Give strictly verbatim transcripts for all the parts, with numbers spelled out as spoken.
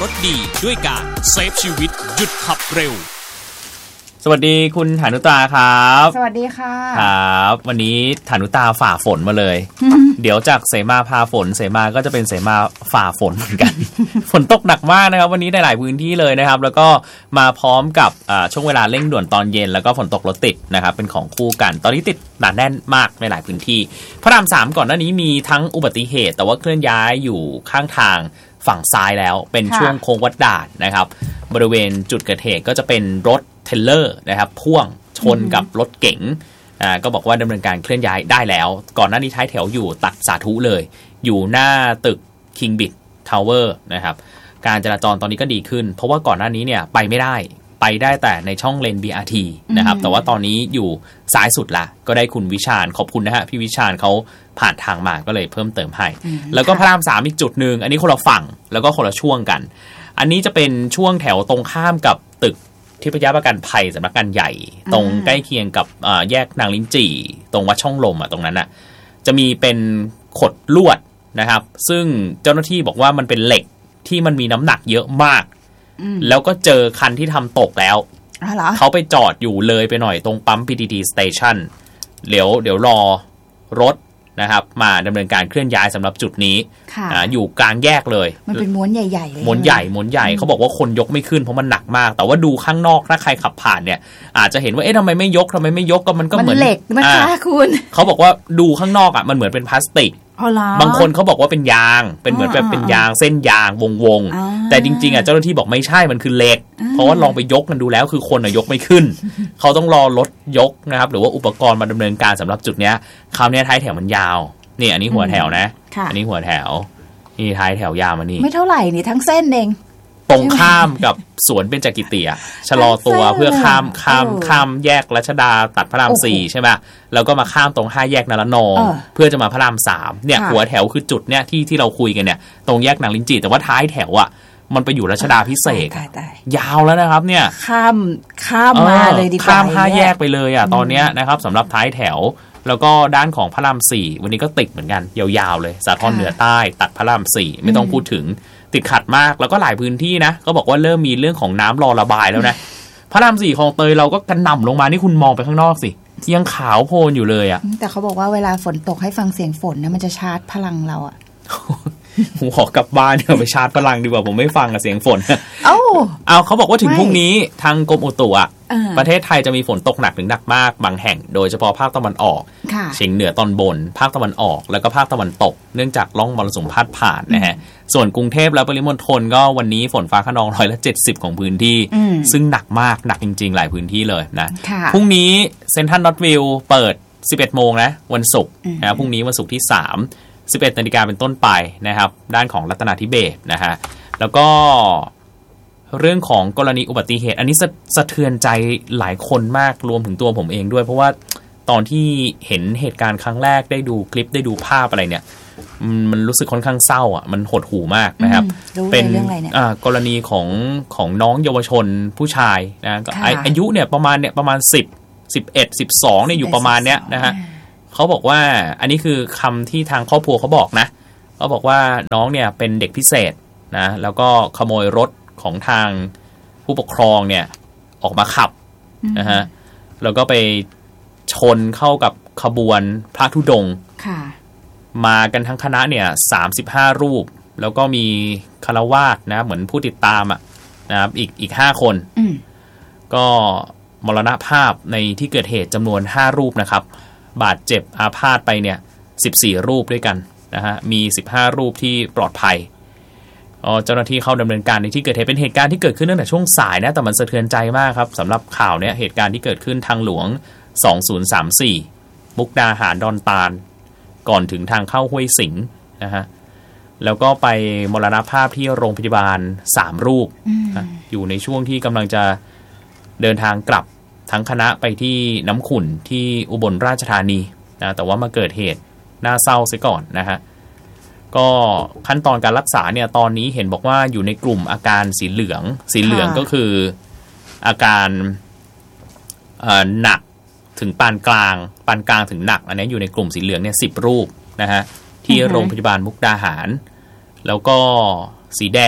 ถดีด้วยการเซฟชีวิตหยุดขับเร็วสวัสดีคุณฐานุตาครับสวัสดีค่ะครับวันนี้ฐานุตาฝ่าฝนมาเลย เดี๋ยวจากเสมาพาฝนเสมาก็จะเป็นเสมาฝ่าฝนเหมือนกัน ฝนตกหนักมากนะครับวันนี้ในหลายพื้นที่เลยนะครับแล้วก็มาพร้อมกับช่วงเวลาเร่งด่วนตอนเย็นแล้วก็ฝนตกรถติดนะครับเป็นของคู่กันตอนนี้ติดหนาแน่นมากในหลายพื้นที่พระรามสามก่อนหน้านี้มีทั้งอุบัติเหตุแต่ว่าเคลื่อนย้ายอยู่ข้างทางฝั่งซ้ายแล้วเป็นช่วงโค้งวัดด่านนะครับบริเวณจุดเกิดเหตุก็จะเป็นรถเทรลเลอร์นะครับพ่วงชนกับรถเก๋งอ่าก็บอกว่าดำเนินการเคลื่อนย้ายได้แล้วก่อนหน้านี้ท้ายแถวอยู่ตัดสาธุเลยอยู่หน้าตึก Kingbit Tower นะครับการจราจรตอนนี้ก็ดีขึ้นเพราะว่าก่อนหน้านี้เนี่ยไปไม่ได้ไปได้แต่ในช่องเลน บี อาร์ ที นะครับแต่ว่าตอนนี้อยู่ซ้ายสุดละก็ได้คุณวิชาญขอบคุณนะฮะพี่วิชาญเขาผ่านทางมาก็เลยเพิ่มเติมให้แล้วก็พระรามสามอีกจุดนึงอันนี้คนละฝั่งแล้วก็คนละช่วงกันอันนี้จะเป็นช่วงแถวตรงข้ามกับตึกที่พยาประกันภัยสำนักงานใหญ่ตรงใกล้เคียงกับแยกนางลิ้นจี่ตรงวัดช่องลมอ่ะตรงนั้นอ่ะจะมีเป็นขดลวดนะครับซึ่งเจ้าหน้าที่บอกว่ามันเป็นเหล็กที่มันมีน้ำหนักเยอะมากแล้วก็เจอคันที่ทำตกแล้วเขาไปจอดอยู่เลยไปหน่อยตรงปั๊ม พี ที ที Station เดี๋ยวเดี๋ยวรอรถนะครับมาดำเนินการเคลื่อนย้ายสำหรับจุดนี้ อ, อยู่กลางแยกเลยมันเป็นม้วนใหญ่ๆเลยม้วนใหญ่ม้วนใหญ่เขาบอกว่าคนยกไม่ขึ้นเพราะมันหนักมากแต่ว่าดูข้างนอกถ้าใครขับผ่านเนี่ยอาจจะเห็นว่าเอ๊ะทำไมไม่ยกทำไมไม่ยกก็มันก็เหมือนเหล็กนะคะคุณเขาบอกว่าดูข้างนอกอ่ะมันเหมือนเป็นพลาสติกบางคนเขาบอกว่าเป็นยางเป็นเหมือนแบบเป็นยางเส้นยางวงๆแต่จริงๆอ่ะเจ้าหน้าที่บอกไม่ใช่มันคือเหล็กเพราะว่าลองไปยกกันดูแล้วคือคนอ่ะยกไม่ขึ้นเขาต้องรอรถยกนะครับหรือว่าอุปกรณ์มาดำเนินการสำหรับจุดเนี้ยคราวนี้ท้ายแถวมันยาวนี่อันนี้หัวแถวนะอันนี้หัวแถวนี่ท้ายแถวยาวมานี่ไม่เท่าไหร่นี่ทั้งเส้นเองตรงข้ามกับสวนเบญจกิติอ่ะชะลอตัวเพื่อข้ามข้ามข้ามแยกรัชดาตัดพระรามสี่ใช่ไหมแล้วก็มาข้ามตรงห้าแยกนรนองเพื่อจะมาพระรามสามเนี่ยหัวแถวคือจุดเนี่ยที่ที่เราคุยกันเนี่ยตรงแยกนางลิ้นจี่แต่ว่าท้ายแถวอ่ะมันไปอยู่รัชดาพิเศษยาวแล้วนะครับเนี่ยข้ามข้ามมาเลยดีกว่าข้ามห้าแยกไปเลยอ่ะตอนเนี้ยนะครับสำหรับท้ายแถวแล้วก็ด้านของพระรามสี่วันนี้ก็ติดเหมือนกันยาวๆเลยสาทรเหนือใต้ตัดพระรามสี่ไม่ต้องพูดถึงติดขัดมากแล้วก็หลายพื้นที่นะก็บอกว่าเริ่มมีเรื่องของน้ำรอระบายแล้วนะพระรามสี่คลองเตยเราก็กระหน่ำลงมานี่คุณมองไปข้างนอกสิยังขาวโพลนอยู่เลยอ่ะแต่เขาบอกว่าเวลาฝนตกให้ฟังเสียงฝนนะมันจะชาร์จพลังเราอ่ะผมขอกลับบ้านเดี๋ยวไปชาร์จพลังดีกว่าผมไม่ฟังกับเสียงฝนเอ้าเอาเขาบอกว่าถึงพรุ่งนี้ทางกรมอุตุอ่ะประเทศไทยจะมีฝนตกหนักถึงหนักมากบางแห่งโดยเฉพาะภาคตะวันออกเฉียงเหนือตอนบนภาคตะวันออกแล้วก็ภาคตะวันตกเนื่องจากร่องมรสุมพาดผ่านนะฮะส่วนกรุงเทพและปริมณฑลก็วันนี้ฝนฟ้าคะนองร้อยละเจ็ดสิบของพื้นที่ซึ่งหนักมากหนักจริงๆหลายพื้นที่เลยนะพรุ่งนี้เซ็นทรัลน็อตวิลล์เปิดสิบเอ็ดโมงนะวันศุกร์นะพรุ่งนี้วันศุกร์ที่สามสิบเอ็ดนาฬิกาเป็นต้นไปนะครับด้านของรัตนาธิเบศรนะฮะแล้วก็เรื่องของกรณีอุบัติเหตุอันนี้สะเทือนใจหลายคนมากรวมถึงตัวผมเองด้วยเพราะว่าตอนที่เห็นเหตุการณ์ครั้งแรกได้ดูคลิปได้ดูภาพอะไรเนี่ยมันรู้สึกค่อนข้างเศร้าอ่ะมันหดหู่มากนะครับเป็นกรณีของของน้องเยาวชนผู้ชายนะอายุเนี่ยประมาณเนี่ยประมาณสิบ สิบเอ็ด สิบสองเนี่ยอยู่ประมาณเนี้ยนะฮะเขาบอกว่าอันนี้คือคำที่ทางครอบครัวเขาบอกนะเขาบอกว่าน้องเนี่ยเป็นเด็กพิเศษนะแล้วก็ขโมยรถของทางผู้ปกครองเนี่ยออกมาขับนะฮะแล้วก็ไปชนเข้ากับขบวนพระธุดงค์มากันทั้งคณะเนี่ยสามสิบห้ารูปแล้วก็มีฆราวาสนะเหมือนผู้ติดตามอ่ะนะครับอีกอีกห้าคนก็มรณภาพในที่เกิดเหตุจำนวนห้ารูปนะครับบาดเจ็บอาพาธไปเนี่ยสิบสี่รูปด้วยกันนะฮะมีสิบห้ารูปที่ปลอดภัยอ๋อเจ้าหน้าที่เข้าดำเนินการในที่เกิดเหตุเป็นเหตุการณ์ที่เกิดขึ้นตั้งแต่ช่วงสายนะแต่มันสะเทือนใจมากครับสำหรับข่าวเนี้ยเหตุการณ์ที่เกิดขึ้นทางหลวงสองศูนย์สามสี่มุกดาหารดอนตาลก่อนถึงทางเข้าห้วยสิงห์นะฮะแล้วก็ไปมรณภาพที่โรงพยาบาลสามรูปนะอยู่ในช่วงที่กำลังจะเดินทางกลับทั้งคณะไปที่น้ำขุ่นที่อุบลราชธานีนะแต่ว่ามาเกิดเหตุน่าเศร้าเสียก่อนนะฮะก็ขั้นตอนการรักษาเนี่ยตอนนี้เห็นบอกว่าอยู่ในกลุ่มอาการสีเหลืองสีเหลืองก็คืออาการหนักถึงปานกลางปานกลางถึงหนักอันนี้อยู่ในกลุ่มสีเหลืองเนี่ยสิบรูปนะฮะที่โรงพยาบาลมุกดาหารแล้วก็สีแดง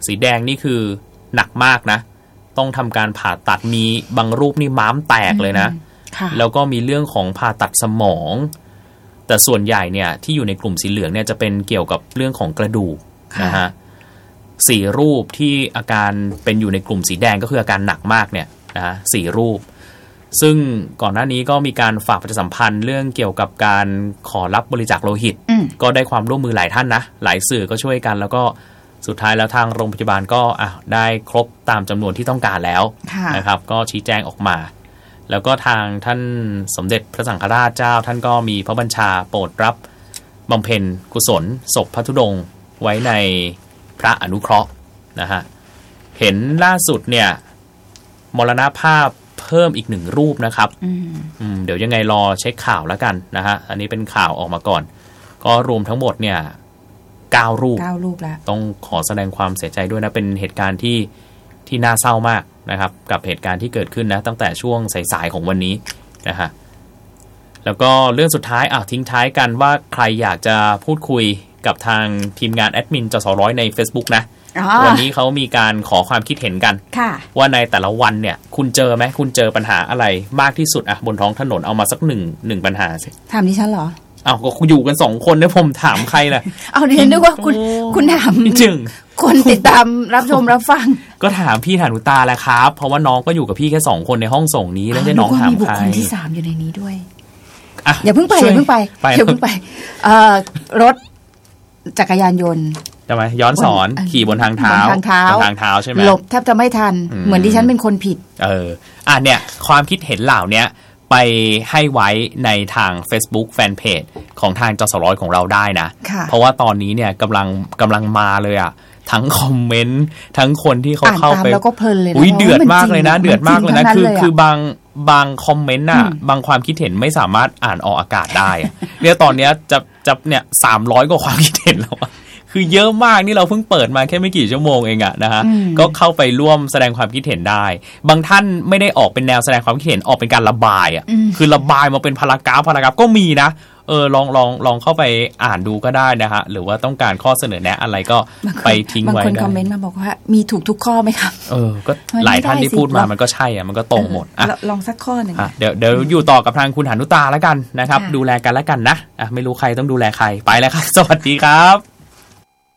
สีแดงนี่คือหนักมากนะต้องทำการผ่าตัดมีบางรูปนี่ม้ามแตกเลยนะแล้วก็มีเรื่องของผ่าตัดสมองแต่ส่วนใหญ่เนี่ยที่อยู่ในกลุ่มสีเหลืองเนี่ยจะเป็นเกี่ยวกับเรื่องของกระดูกนะฮะสี่รูปที่อาการเป็นอยู่ในกลุ่มสีแดงก็คืออาการหนักมากเนี่ยนะสี่รูปซึ่งก่อนหน้านี้ก็มีการฝากประชาสัมพันธ์เรื่องเกี่ยวกับการขอรับบริจาคโลหิตก็ได้ความร่วมมือหลายท่านนะหลายสื่อก็ช่วยกันแล้วก็สุดท้ายแล้วทางโรงพยาบาลก็อ่ะได้ครบตามจำนวนที่ต้องการแล้วนะครับก็ชี้แจงออกมาแล้วก็ทางท่านสมเด็จพระสังฆราชเจ้าท่านก็มีพระบัญชาโปรดรับบำเพ็ญกุศลศพพระธุดงค์ไว้ในพระอนุเคราะห์นะฮะเห็นล่าสุดเนี่ยมรณภาพเพิ่มอีกหนึ่งรูปนะครับอืมเดี๋ยวยังไงรอเช็คข่าวแล้วกันนะฮะอันนี้เป็นข่าวออกมาก่อนก็รวมทั้งหมดเนี่ยเก้ารูปเก้ารูปแล้วต้องขอแสดงความเสียใจด้วยนะเป็นเหตุการณ์ที่ที่น่าเศร้ามากนะครับกับเหตุการณ์ที่เกิดขึ้นนะตั้งแต่ช่วงสายๆของวันนี้นะฮะแล้วก็เรื่องสุดท้ายอ่ะทิ้งท้ายกันว่าใครอยากจะพูดคุยกับทางทีมงานแอดมินจสร้อยใน Facebook นะวันนี้เขามีการขอความคิดเห็นกันว่าในแต่ละวันเนี่ยคุณเจอไหมคุณเจอปัญหาอะไรมากที่สุดอ่ะบนท้องถนนเอามาสักหนึ่งหนึ่งปัญหาสิถามดิฉันเหรออ้าวก็อยู่กันสองคนเนี่ยผมถามใครล่ะเอาดิฉันนึกว่าคุณคุณถามจริงคนติดตามรับชมรับฟังก็ถามพี่ฐานุตาแหละครับเพราะว่าน้องก็อยู่กับพี่แค่สองคนในห้องส่งนี้แล้วจะน้องถามใครมีบุคคลที่สามอยู่ในนี้ด้วยอย่าเพิ่งไปอย่าเพิ่งไปอย่าเพิ่งไปเอ่อรถจักรยานยนต์ใช่ไหมย้อนสอนขี่บนทางเท้าบนทางเท้าใช่ไหมหลบแทบจะไม่ทันเหมือนที่ฉันเป็นคนผิดเอออ่ะเนี่ยความคิดเห็นเหล่านี้ไปให้ไว้ในทาง Facebook Fanpage ของทางจสร้อยของเราได้นะเพราะว่าตอนนี้เนี่ยกำลังกำลังมาเลยอ่ะทั้งคอมเมนต์ทั้งคนที่เขาเข้าไปแล้วก็เพลินเลยนะอุ้ยเดือดมากเลยนะเดือดมากเลยนะคือคือบางบางคอมเมนต์อ่ะบางความคิดเห็นไม่สามารถอ่านออกอากาศได้เนี่ยตอนนี้จะจะเนี่ยสามร้อยกว่าความคิดเห็นแล้วคือเยอะมากนี่เราเพิ่งเปิดมาแค่ไม่กี่ชั่วโมงเองอะนะฮะก็เข้าไปร่วมแสดงความคิดเห็นได้บางท่านไม่ได้ออกเป็นแนวแสดงความคิดเห็นออกเป็นการระบายอะคือระบายมาเป็นพารากราฟพารากราฟก็มีนะเออลองลองลองเข้าไปอ่านดูก็ได้นะฮะหรือว่าต้องการข้อเสนอแนะอะไรก็ไปทิ้งไว้ได้บางคนคอมเมนต์มาบอกว่ามีถูกทุกข้อไหมครับเออก็หลายท่านที่พูดมามันก็ใช่อ่ะมันก็ตรงหมดอ่ะลองสักข้อหนึ่งเดี๋ยวเดี๋ยวอยู่ต่อกับทางคุณหานุตาแล้วกันนะครับดูแลกันแล้วกันนะอ่ะไม่รู้ใครต้องดูแลใครไปแล้วครับสวัสดีครับ